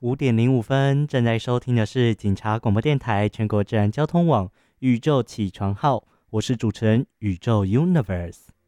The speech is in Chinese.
5:05，正在收听的是警察广播电台全国治安交通网宇宙起床号，我是主持人宇宙 Universe。